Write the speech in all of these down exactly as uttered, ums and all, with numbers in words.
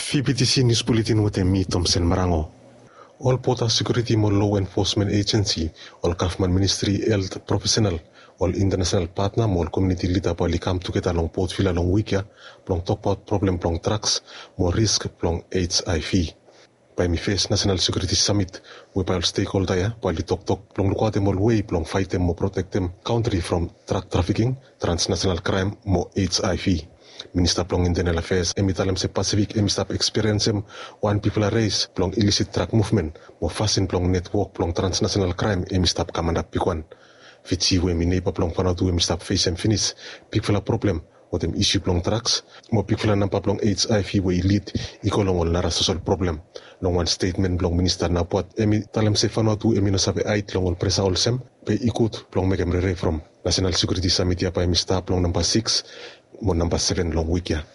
V P T C News Bulletin with me, Thompson Marango. All Port Security mo Law Enforcement Agency, all Government Ministry Health Professional, all international partner mo community leader pali come together long Port Vila long week plong talk about problem plong drugs, more risk plong H I V. By me face National Security Summit, we by all stakeholder ya, pali talk talk plong look at them all way plong fight them mo protect them country from drug trafficking, transnational crime mo H I V. Minister plong Internal Affairs, emi talem se Pacific, emi stop experience em one people a race plong illicit drug movement, mo fasten plong network plong transnational crime, emi stop kamanda pikwan. Fitsi we emi neighbor plong panatu emi stop face em finish, pikfala problem, what em issue plong drugs, mo pikfala nampa plong H I V we lead, iko long ol nara social problem. Long one statement plong minister na puat, emi talem se fanatu emi no sabe ait long ol presa ol sem, pe ikut plong megem re from National Security Summit ya pa emi stop plong number six, mo number seven long week ya.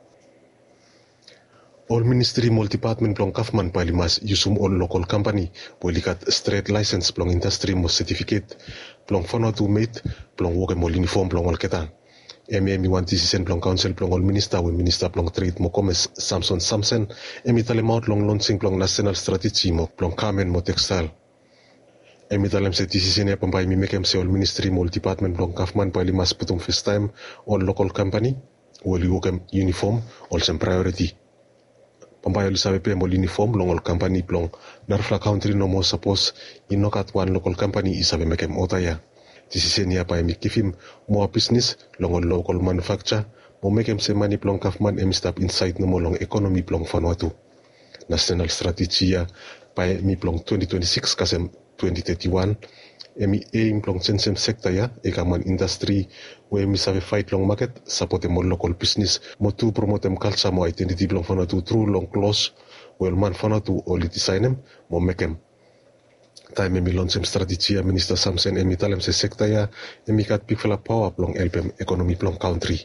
All ministry multi-department plong kafman pa limas yusum all local company po likat straight license plong industry mo certificate plong fono to mate plong woke mo uniform plong all keta. M M one decision plong council plong all minister we minister plong trade mo commerce Samson Samson emi talemaut long launching plong national strategy mo plong kamen mo textile. Emi talem se decision ya pampai mi mekem se all ministry multi-department plong kafman pa limas putum first time all local company woli woke uniform all some priority. Pambayo li sabe pe mo uniform long all company plong narfla country no mo suppose inokat one local company isabe mekem otaya. Decision ya pa emi kifim mo business long all local manufacture mo mekem se mani plong kafman emi stop inside no mo long economy plong Vanuatu. National strategy ya pa emi plong twenty twenty-six kasem twenty thirty-one emi aim plong sensem sector ya ekaman industry we emi sabe fight long market support mo local business mo tu promote em culture mo identity plong Vanuatu through long close well man Vanuatu oli design em mo mekem time emi launch em strategy ya minister Samson emi talem se sector ya emi kat pikfala power plong L P M economy plong country.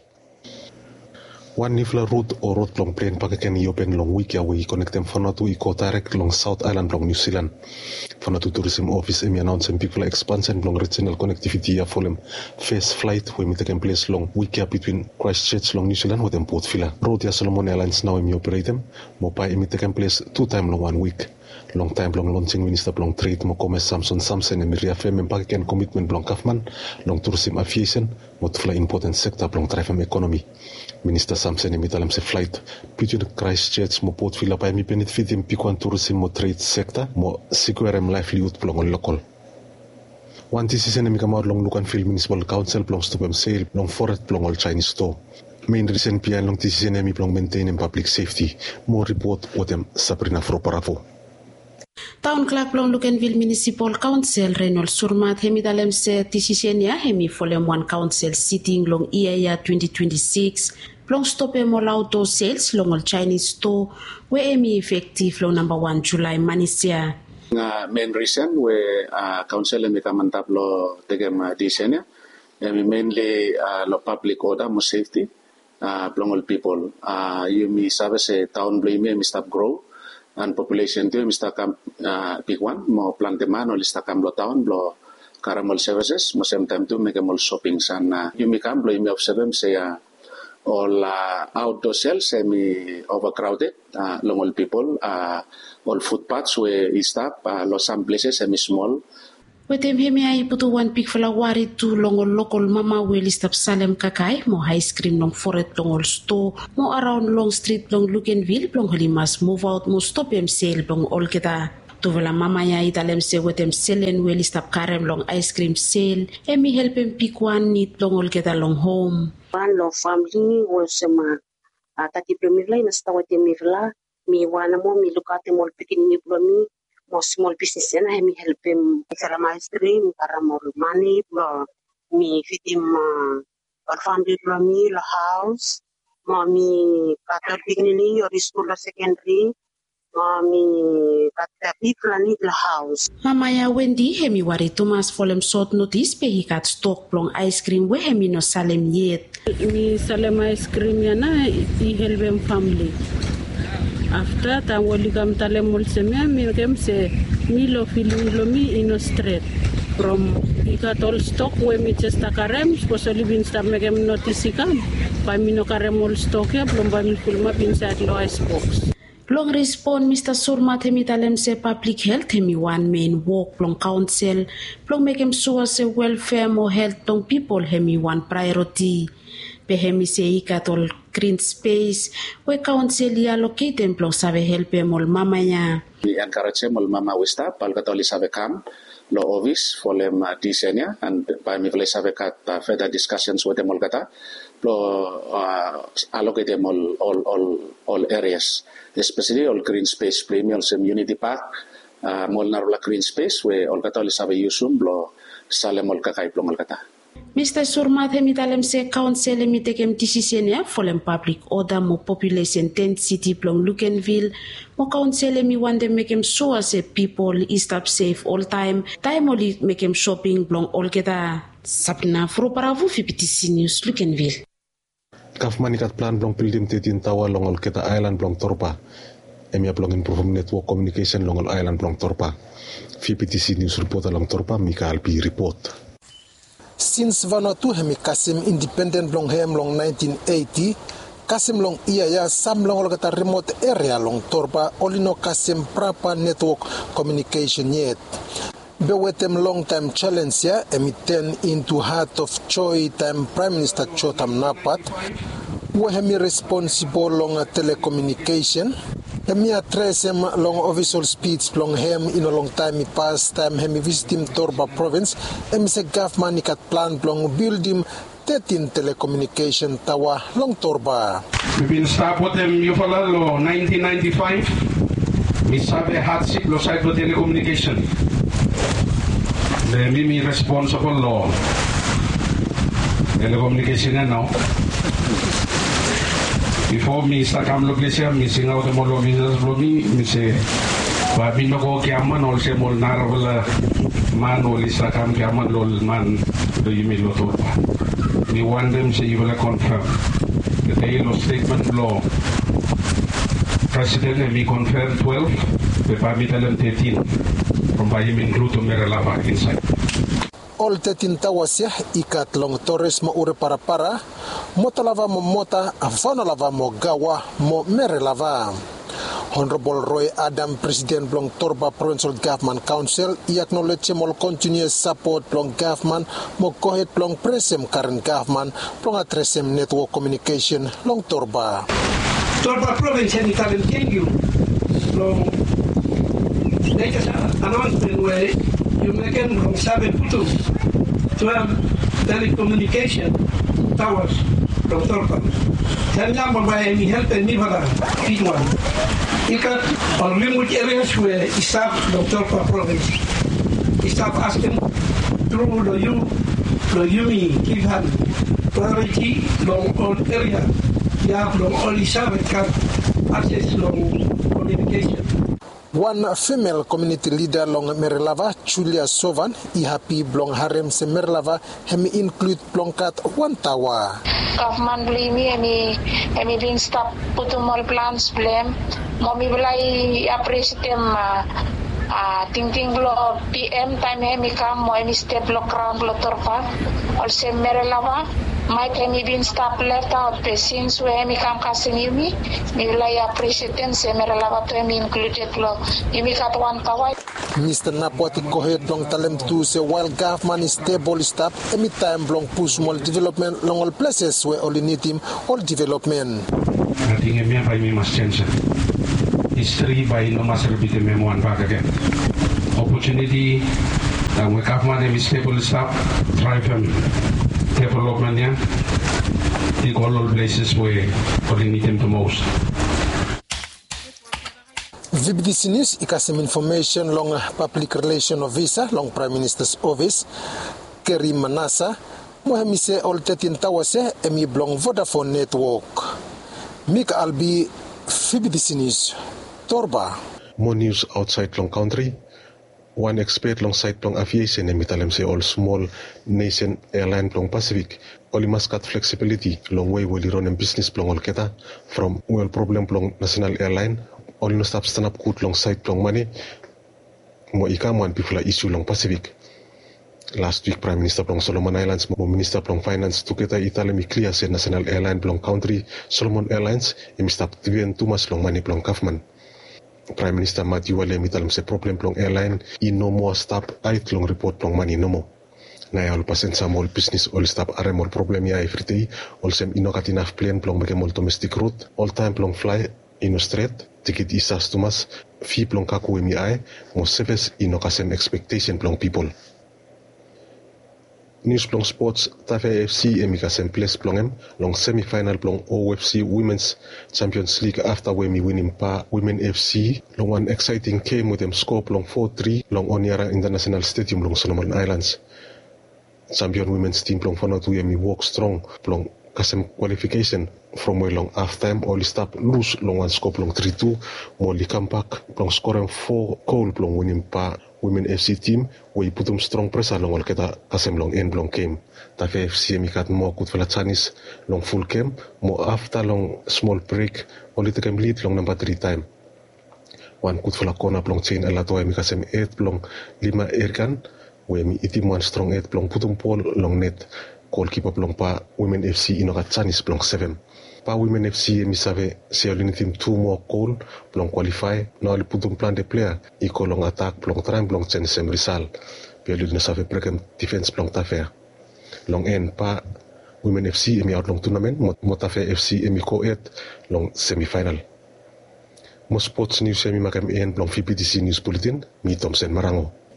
One nifla route or road plong plane pakaken i open long week ya we connect them Vanuatu i ko direct long South Island plong New Zealand. Vanuatu Tourism Office emi announce em pikfala expansion plong regional connectivity ya folem first flight we mi taken place long week ya between Christchurch long New Zealand with them Port Vila. Road ya Solomon Airlines now emi operate them mo pa emi taken place two time long one week. Long time plong launching minister plong trade mo commerce Samson Samson emi reaffirm em pakaken commitment plong Kafman long tourism aviation mo tfla important sector plong travel economy. Minister Samson emi talem se flight between Christchurch mo Port Vila pa emi benefit em pikwan tourism mo trade sector mo secure em livelihood plong local. One decision emi kamar long Lukan Field Municipal Council plong stop em sale long forest plong all Chinese store. Main reason pian long decision emi plong maintain em public safety. More report with em Sabrina Froparavo. Town Clerk plong Lucanville Municipal Council Reynolds Surmat hemi dalem se decision ya hemi folem one council sitting long iya twenty twenty-six plong stop em all auto sales long all Chinese store we emi effective long number one July manisia. Nga main reason we uh, council emi kamantap lo tegem uh, decision ya emi mainly uh, lo public order mo safety uh, plong all people uh, you mi sabe se town blame emi stop grow and population tu mista kam uh, pikwan mo planteman ol sta kam lo town blo caramel services mo same time tu make mall shopping sana you mi kam blo mi observe se ya all uh, outdoor sales semi overcrowded uh, long all people uh, all footpaths we stop uh, lo some places semi small. Wetem hemi ay putu one pick falawari tu long local mama we list up Salem Kakai mo ice cream long forest long all store mo around long street long Lucanville long holimas move out mo stop em sale long all kita tu vela mama ya italem se wetem selen we list up karem long ice cream sale emi help em pick one need long all kita long home one long family was ma atati premier line sta wetem mirla mi wana mo mi lukate mo pikin ni mi mo small business na hemi help him sara ice cream para mo money lo mi fitim uh, family lo mi lo house mo mi kator beginning or school or secondary mo mi kator people ni lo house. Mama ya Wendy hemi wari Thomas folem short notice pe hikat stock plong ice cream we hemi no Salem yet. Mi Salem ice cream ya na i help him family. After ta wali kam tale mol semia mi kem se milo feeling lo mi in straight from ikatol stock we mi chesta karem especially bin sta me kem notice kam pa mi no karem all stock ya plom ba mi fulma bin sa lo ice box Long respond Mister Surmat hemi talem se public health hemi one main work long council long make him sure se welfare mo health long people hemi one priority. Pe hemi se ikatol green space we council ya locate em plong sabe help em ol mamanya. We encourage em ol mama wista pal katoli sabe kam lo office for them uh, disenya and by me sabe kat uh, further discussions with them ol kata lo uh, allocate them all all all all areas, especially all green space premium sem unity park uh, mol narula green space we all katoli sabe yusum lo salem ol kakai plong ol kata. Mister Surmat hemi talem se council hemi tekem decision ya folem public order mo population tent city plong Lukenville mo council hemi wande make him sure se people is stop safe all time time only make him shopping plong all keta sapna fro paravu fi P T C News Lukenville. Kafman ikat plan plong pildim tetin tawa long ol keta island plong Torpa emi plong improve network communication long ol island plong Torpa fi P T C News reporter long Torpa Mikael P report. Since Vanuatu hemi Kasim independent long hem long nineteen eighty, Kasim long iya ya sam long olgata remote area long Torpa olino Kasim proper network communication yet. Bewetem long time challenge ya emi turn into heart of Choi time Prime Minister Chotam Napat, we hemi responsible long telecommunication. Hemi address him long official speech long hem in a long time past time hemi visit him Torba province hemi se government ikat plan long build him thirteen telecommunication tower long Torba. We've been start with them yufala lo nineteen ninety-five. Mi sabe hardship lo side lo telecommunication. Le mi mi responsible lo telecommunication now. Before me start kam lo plesia mi singa o mo lo business lo mi mi se ba bin ko kiaman ol se mol nar wala man ol isa kam kiaman lo man do yimi lo to mi want them se you will confirm the day lo statement lo president mi confirm twelve be pa mi talen thirteen from by him include to Merelava inside. All thirteen tawas ya ikat long Torres mo ure para para mota lava mo mota avana lava mo gawa mo Merelava. Honorable Roy Adam, President Blong Torba Provincial Government Council, he acknowledged more continuous support Blong Government mo kohet Blong presem current government Blong atresem network communication Long Torba. Torba Province ni talent you Blong latest announcement where you make from Sabe Putu to have telecommunication towers from Torpa. Then number by any help and never feed one. You can on remote areas where staff from Torpa province. Staff asking through the you the Yumi give her priority long all area. You have long only seven can access long communication. One female community leader long Merelava, Julia Sovan, I happy blong harem se Merelava, hemi include blongkat one tawa. Government beli mi hemi hemi bin stop putumol plans blem, momi belai appreciate ma ah ting ting blo P M time hemi kam mo hemi step blo crown blo Torpa, also Merelava. My hemi bin stop left out the scenes where hemi kam kasinimi, mi belai appreciate se Merelava to hemi included lo, hemi kat one tawa. Mister Napwati kohet long talem tu se while government is stable stop, emi time blong push more development long all places where only need him all development. I think hemi apa mi mas change. History by no mas repeat me one back again. Opportunity that we government is stable stop, drive him. Development ya, in all places where we need them the most. V B C News ikasim information long public relation officer long Prime Minister's office, Kerry Manasa, mohemise all thirteen tawase emi blong Vodafone network. Mika Albi, V B C News, Torba. More news outside long country. One expert long side long aviation emi talem se all small nation airline long Pacific. Only must cut flexibility long way will run business long all keta from well problem long national airline. Only no stop stand up good long side long money. Mo ikam one people issue long Pacific. Last week Prime Minister long Solomon Islands, mo Minister long Finance to keta italemi clear se national airline long country Solomon Airlines emi stop tivian too much long money long government. Prime Minister Matthew Wale mitalam se problem plong airline i no more stop ait long report plong money no mo. Na ya pasen sa mall business all stop are mall problem ya everyday all sem inokat enough plane plong bage mall domestic route all time plong fly ino straight ticket isas tumas fee plong kaku emi ai mo service inokasem expectation plong people. News plong sports Tafe F C emi kasem place plong em long semi-final plong O F C Women's Champions League after we mi winning pa Women F C long one exciting game with them score plong four three long Oniara International Stadium long Solomon Islands. Champion women's team plong fono tu emi walk strong plong kasem qualification from way long half time all stop lose long one score plong three two mo li come back plong score four goal plong winning pa Women F C team we putum strong pressure long kita kasem long end long game Tafe F C mikat mo kut fela Chinese long full game mo after long small break only the game lead long number three time one kut fela kona plong chain ala to mi kasem eight plong lima erkan we mi itim one strong eight plong putum pol long net goalkeeper plong pa Women F C inokat Chinese plong seven pa Women F C mi save si olini team two more goal plong qualify no ali putum plan de player iko long attack plong try plong chen sem risal piolu na save pregam defense plong Tafe long end pa Women F C emi out long tournament mo Tafe F C emi ko eight long semi-final mo sports news emi makam en plong V P T C news bulletin mi Thompson Marango.